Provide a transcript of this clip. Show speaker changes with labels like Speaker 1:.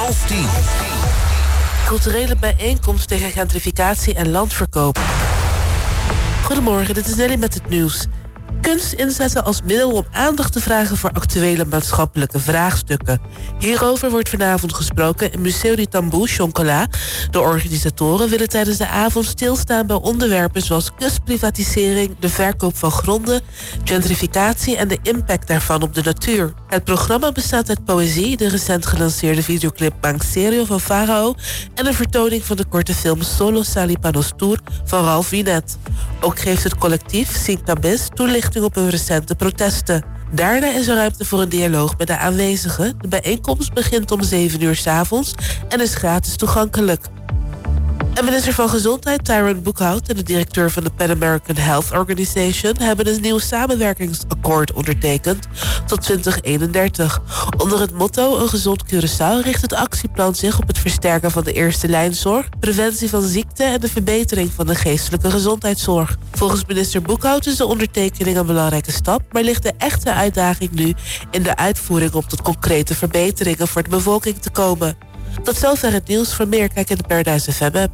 Speaker 1: 1:30.
Speaker 2: Culturele bijeenkomst tegen gentrificatie en landverkoop. Goedemorgen, dit is Nelly met het nieuws. Kunst inzetten als middel om aandacht te vragen voor actuele maatschappelijke vraagstukken. Hierover wordt vanavond gesproken in Museo du Tambour Chocolat. De organisatoren willen tijdens de avond stilstaan bij onderwerpen zoals kustprivatisering, de verkoop van gronden, gentrificatie en de impact daarvan op de natuur. Het programma bestaat uit poëzie, de recent gelanceerde videoclip Bank Serio van Farao en een vertoning van de korte film Solo Sali Panostur van Ralph Winet. Ook geeft het collectief Sinkabes toelichting op hun recente protesten. Daarna is er ruimte voor een dialoog met de aanwezigen. De bijeenkomst begint om 7 uur 's avonds en is gratis toegankelijk. En minister van Gezondheid Tyrone Boekhout en de directeur van de Pan American Health Organization hebben een nieuw samenwerkingsakkoord ondertekend tot 2031. Onder het motto Een gezond Curaçao richt het actieplan zich op het versterken van de eerste lijnzorg, preventie van ziekte en de verbetering van de geestelijke gezondheidszorg. Volgens minister Boekhout is de ondertekening een belangrijke stap, maar ligt de echte uitdaging nu in de uitvoering om tot concrete verbeteringen voor de bevolking te komen. Tot zover het nieuws. Voor meer kijk in de Paradise FM app.